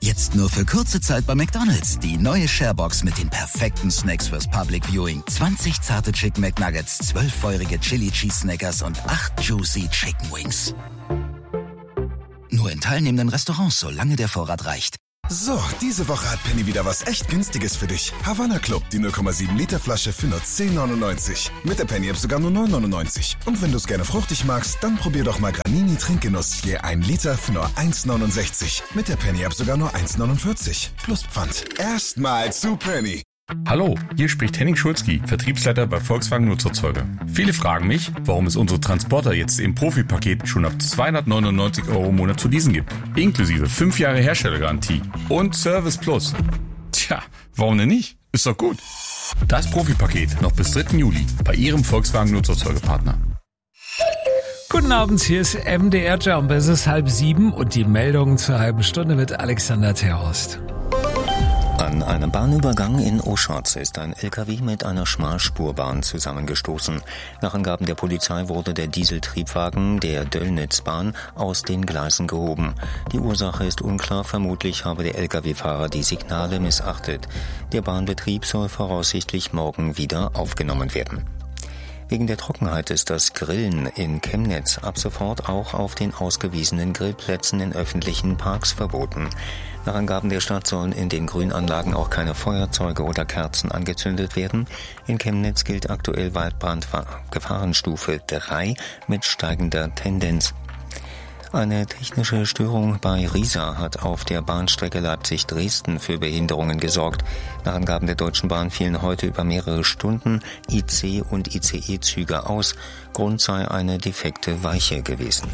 Jetzt nur für kurze Zeit bei McDonald's. Die neue Sharebox mit den perfekten Snacks fürs Public Viewing. 20 zarte Chicken McNuggets, 12 feurige Chili Cheese Snackers und 8 juicy Chicken Wings. Nur in teilnehmenden Restaurants, solange der Vorrat reicht. So, diese Woche hat Penny wieder was echt Günstiges für dich. Havanna Club, die 0,7 Liter Flasche für nur 10,99. Mit der Penny-App sogar nur 9,99. Und wenn du es gerne fruchtig magst, dann probier doch mal Granini Trinkgenuss. Je 1 Liter für nur 1,69. Mit der Penny-App sogar nur 1,49. Plus Pfand. Erstmal zu Penny. Hallo, hier spricht Henning Schulzki, Vertriebsleiter bei Volkswagen Nutzerzeuger. Viele fragen mich, warum es unsere Transporter jetzt im Profipaket schon ab 299 € im Monat zu leasen gibt. Inklusive 5 Jahre Herstellergarantie und Service Plus. Tja, warum denn nicht? Ist doch gut. Das Profipaket noch bis 3. Juli bei Ihrem Volkswagen Nutzerzeugerpartner. Guten Abend, hier ist MDR Jump. Es ist 6:30 und die Meldung zur halben Stunde mit Alexander Terhorst. An einem Bahnübergang in Oschatz ist ein LKW mit einer Schmalspurbahn zusammengestoßen. Nach Angaben der Polizei wurde der Dieseltriebwagen der Döllnitzbahn aus den Gleisen gehoben. Die Ursache ist unklar, vermutlich habe der LKW-Fahrer die Signale missachtet. Der Bahnbetrieb soll voraussichtlich morgen wieder aufgenommen werden. Wegen der Trockenheit ist das Grillen in Chemnitz ab sofort auch auf den ausgewiesenen Grillplätzen in öffentlichen Parks verboten. Nach Angaben der Stadt sollen in den Grünanlagen auch keine Feuerzeuge oder Kerzen angezündet werden. In Chemnitz gilt aktuell Waldbrandgefahrenstufe 3 mit steigender Tendenz. Eine technische Störung bei Riesa hat auf der Bahnstrecke Leipzig-Dresden für Behinderungen gesorgt. Nach Angaben der Deutschen Bahn fielen heute über mehrere Stunden IC- und ICE-Züge aus. Grund sei eine defekte Weiche gewesen.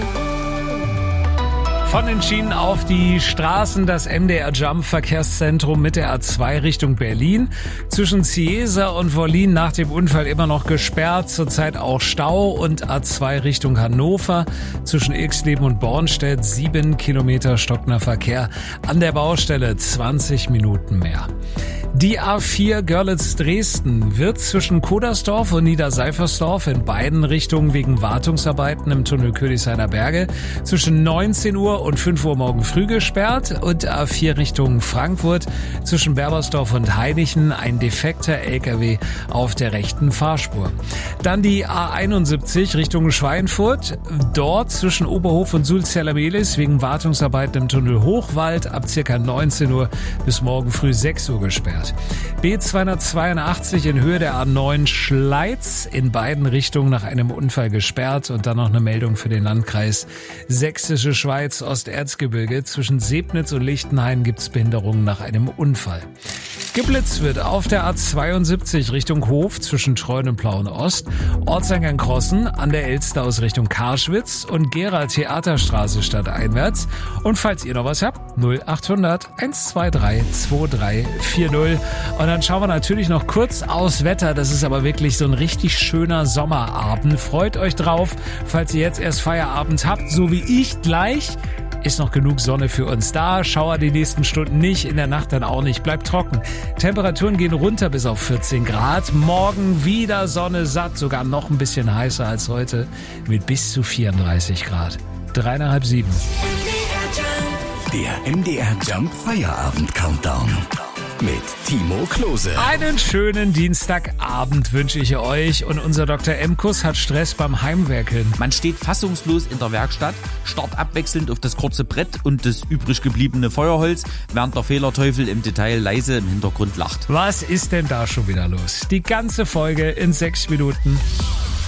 Von den Schienen auf die Straßen, das MDR Jump Verkehrszentrum mit der A2 Richtung Berlin. Zwischen Cieza und Wollin nach dem Unfall immer noch gesperrt, zurzeit auch Stau, und A2 Richtung Hannover. Zwischen Ilksleben und Bornstedt 7 Kilometer stockender Verkehr. An der Baustelle 20 Minuten mehr. Die A4 Görlitz-Dresden wird zwischen Kodersdorf und Niederseifersdorf in beiden Richtungen wegen Wartungsarbeiten im Tunnel Königshainer Berge zwischen 19 Uhr und 5 Uhr morgen früh gesperrt, und A4 Richtung Frankfurt zwischen Berbersdorf und Hainichen ein defekter LKW auf der rechten Fahrspur. Dann die A71 Richtung Schweinfurt, dort zwischen Oberhof und Sulzella-Mehlis wegen Wartungsarbeiten im Tunnel Hochwald ab ca. 19 Uhr bis morgen früh 6 Uhr gesperrt. B282 in Höhe der A9 Schleiz in beiden Richtungen nach einem Unfall gesperrt, und dann noch eine Meldung für den Landkreis Sächsische Schweiz Osterzgebirge. Zwischen Sebnitz und Lichtenhain gibt es Behinderungen nach einem Unfall. Geblitzt wird auf der A72 Richtung Hof zwischen Treuen und Plauen-Ost, Ortseingang Krossen an der Elster aus Richtung Karschwitz und Gera Theaterstraße stadteinwärts. Und falls ihr noch was habt, 0800 123 2340. Und dann schauen wir natürlich noch kurz aufs Wetter. Das ist aber wirklich so ein richtig schöner Sommerabend. Freut euch drauf, falls ihr jetzt erst Feierabend habt, so wie ich gleich. Ist noch genug Sonne für uns da. Schauer die nächsten Stunden nicht, in der Nacht dann auch nicht. Bleibt trocken. Temperaturen gehen runter bis auf 14 Grad. Morgen wieder Sonne satt, sogar noch ein bisschen heißer als heute mit bis zu 34 Grad. 6:30. Der MDR Jump Feierabend Countdown mit Timo Klose. Einen schönen Dienstagabend wünsche ich euch, und unser Dr. Emkus hat Stress beim Heimwerkeln. Man steht fassungslos in der Werkstatt, starrt abwechselnd auf das kurze Brett und das übrig gebliebene Feuerholz, während der Fehlerteufel im Detail leise im Hintergrund lacht. Was ist denn da schon wieder los? Die ganze Folge in 6 Minuten.